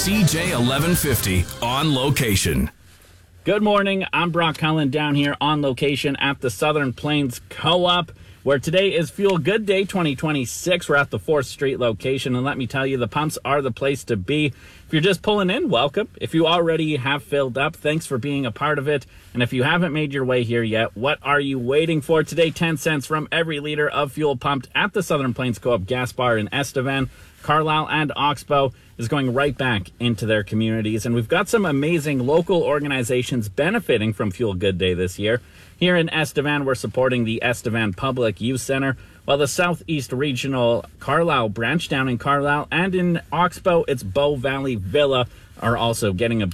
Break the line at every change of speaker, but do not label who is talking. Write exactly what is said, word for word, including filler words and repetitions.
C J eleven fifty on location.
Good morning. I'm Brock Cullen down here on location at the Southern Plains Co-op, where today is Fuel Good Day twenty twenty-six. We're at the fourth Street location, and let me tell you, the pumps are the place to be. If you're just pulling in, welcome. If you already have filled up, thanks for being a part of it. And if you haven't made your way here yet, what are you waiting for? Today, ten cents from every liter of fuel pumped at the Southern Plains Co-op gas bar in Estevan, Carlisle, and Oxbow is going right back into their communities. And we've got some amazing local organizations benefiting from Fuel Good Day this year. Here in Estevan, we're supporting the Estevan Public Youth Center, while the Southeast Regional Carlisle branch down in Carlisle and in Oxbow, it's Bow Valley Villa, are also getting a